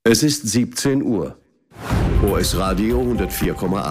Es ist 17 Uhr. OS Radio 104,8.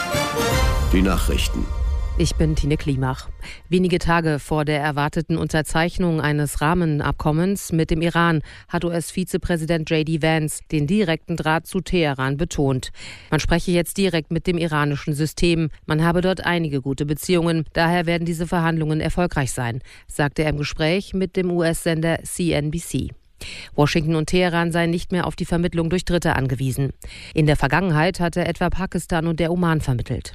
Die Nachrichten. Ich bin Tine Klimach. Wenige Tage vor der erwarteten Unterzeichnung eines Rahmenabkommens mit dem Iran hat US-Vizepräsident J.D. Vance den direkten Draht zu Teheran betont. Man spreche jetzt direkt mit dem iranischen System. Man habe dort einige gute Beziehungen. Daher werden diese Verhandlungen erfolgreich sein, sagte er im Gespräch mit dem US-Sender CNBC. Washington und Teheran seien nicht mehr auf die Vermittlung durch Dritte angewiesen. In der Vergangenheit hatte etwa Pakistan und der Oman vermittelt.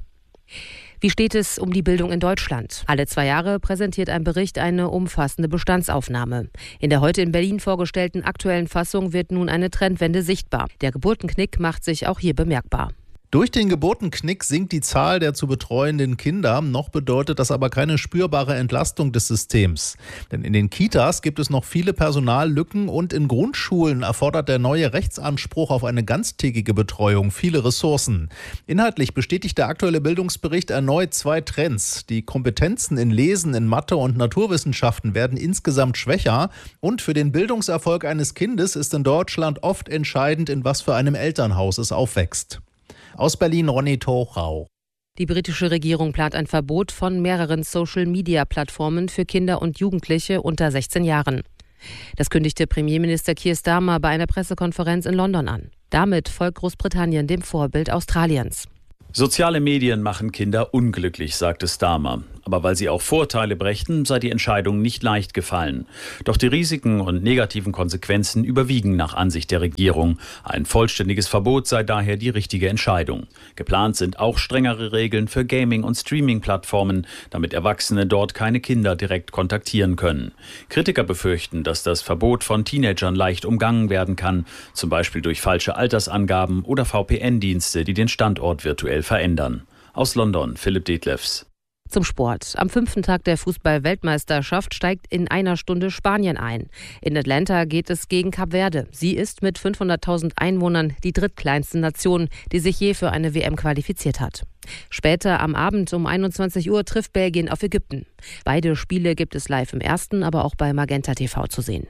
Wie steht es um die Bildung in Deutschland? Alle 2 Jahre präsentiert ein Bericht eine umfassende Bestandsaufnahme. In der heute in Berlin vorgestellten aktuellen Fassung wird nun eine Trendwende sichtbar. Der Geburtenknick macht sich auch hier bemerkbar. Durch den Geburtenknick sinkt die Zahl der zu betreuenden Kinder. Noch bedeutet das aber keine spürbare Entlastung des Systems. Denn in den Kitas gibt es noch viele Personallücken und in Grundschulen erfordert der neue Rechtsanspruch auf eine ganztägige Betreuung viele Ressourcen. Inhaltlich bestätigt der aktuelle Bildungsbericht erneut 2 Trends. Die Kompetenzen in Lesen, in Mathe und Naturwissenschaften werden insgesamt schwächer. Und für den Bildungserfolg eines Kindes ist in Deutschland oft entscheidend, in was für einem Elternhaus es aufwächst. Aus Berlin Ronny Tochau. Die britische Regierung plant ein Verbot von mehreren Social-Media-Plattformen für Kinder und Jugendliche unter 16 Jahren. Das kündigte Premierminister Keir Starmer bei einer Pressekonferenz in London an. Damit folgt Großbritannien dem Vorbild Australiens. Soziale Medien machen Kinder unglücklich, sagte Starmer. Aber weil sie auch Vorteile brächten, sei die Entscheidung nicht leicht gefallen. Doch die Risiken und negativen Konsequenzen überwiegen nach Ansicht der Regierung. Ein vollständiges Verbot sei daher die richtige Entscheidung. Geplant sind auch strengere Regeln für Gaming- und Streaming-Plattformen, damit Erwachsene dort keine Kinder direkt kontaktieren können. Kritiker befürchten, dass das Verbot von Teenagern leicht umgangen werden kann, zum Beispiel durch falsche Altersangaben oder VPN-Dienste, die den Standort virtuell verändern. Aus London, Philipp Detlefs. Zum Sport. Am 5. Tag der Fußball-Weltmeisterschaft steigt in einer Stunde Spanien ein. In Atlanta geht es gegen Kap Verde. Sie ist mit 500.000 Einwohnern die drittkleinste Nation, die sich je für eine WM qualifiziert hat. Später am Abend um 21 Uhr trifft Belgien auf Ägypten. Beide Spiele gibt es live im Ersten, aber auch bei Magenta TV zu sehen.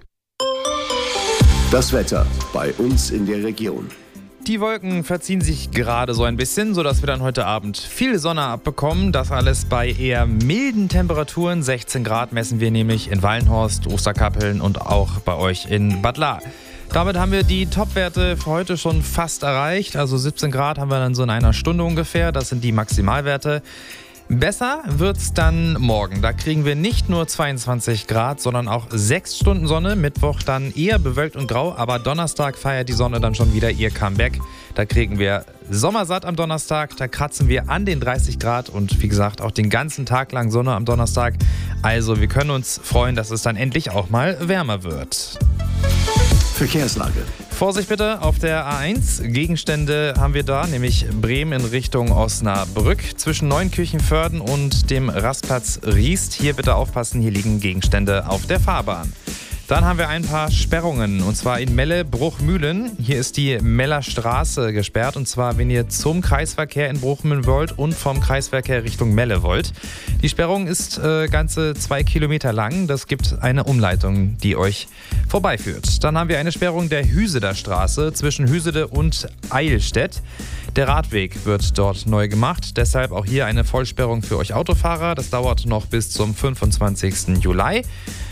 Das Wetter bei uns in der Region. Die Wolken verziehen sich gerade so ein bisschen, sodass wir dann heute Abend viel Sonne abbekommen. Das alles bei eher milden Temperaturen. 16 Grad messen wir nämlich in Wallenhorst, Osterkappeln und auch bei euch in Bad Lahr. Damit haben wir die Topwerte für heute schon fast erreicht. Also 17 Grad haben wir dann so in einer Stunde ungefähr. Das sind die Maximalwerte. Besser wird's dann morgen. Da kriegen wir nicht nur 22 Grad, sondern auch 6 Stunden Sonne. Mittwoch dann eher bewölkt und grau, aber Donnerstag feiert die Sonne dann schon wieder ihr Comeback. Da kriegen wir sommersatt am Donnerstag, da kratzen wir an den 30 Grad und wie gesagt auch den ganzen Tag lang Sonne am Donnerstag. Also wir können uns freuen, dass es dann endlich auch mal wärmer wird. Verkehrslage. Vorsicht bitte auf der A1. Gegenstände haben wir da, nämlich Bremen in Richtung Osnabrück zwischen Neunkirchenvörden und dem Rastplatz Riest. Hier bitte aufpassen, hier liegen Gegenstände auf der Fahrbahn. Dann haben wir ein paar Sperrungen, und zwar in Melle-Bruchmühlen. Hier ist die Meller Straße gesperrt, und zwar, wenn ihr zum Kreisverkehr in Bruchmühlen wollt und vom Kreisverkehr Richtung Melle wollt. Die Sperrung ist ganze 2 Kilometer lang. Das gibt eine Umleitung, die euch vorbeiführt. Dann haben wir eine Sperrung der Hüseder Straße zwischen Hüsede und Eilstedt. Der Radweg wird dort neu gemacht, deshalb auch hier eine Vollsperrung für euch Autofahrer. Das dauert noch bis zum 25. Juli.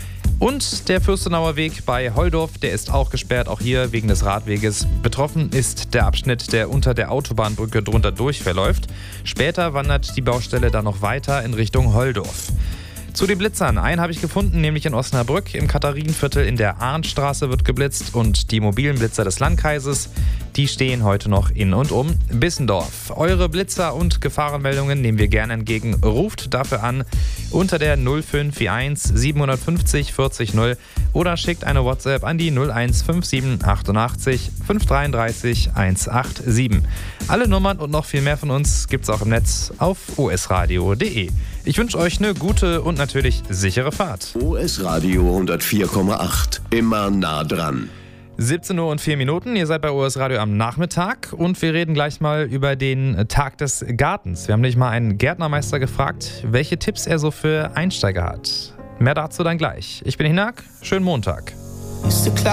Und der Fürstenauer Weg bei Holdorf, der ist auch gesperrt, auch hier wegen des Radweges. Betroffen ist der Abschnitt, der unter der Autobahnbrücke drunter durch verläuft. Später wandert die Baustelle dann noch weiter in Richtung Holdorf. Zu den Blitzern. Einen habe ich gefunden, nämlich in Osnabrück. Im Katharinenviertel in der Arndtstraße wird geblitzt und die mobilen Blitzer des Landkreises, die stehen heute noch in und um Bissendorf. Eure Blitzer und Gefahrenmeldungen nehmen wir gerne entgegen. Ruft dafür an unter der 0541 750 40 0 oder schickt eine WhatsApp an die 0157 88 533 187. Alle Nummern und noch viel mehr von uns gibt's auch im Netz auf osradio.de. Ich wünsche euch eine gute und natürlich sichere Fahrt. OS Radio 104,8. Immer nah dran. 17:04 Uhr. Ihr seid bei OS Radio am Nachmittag und wir reden gleich mal über den Tag des Gartens. Wir haben nämlich mal einen Gärtnermeister gefragt, welche Tipps er so für Einsteiger hat. Mehr dazu dann gleich. Ich bin Hinak. Schönen Montag.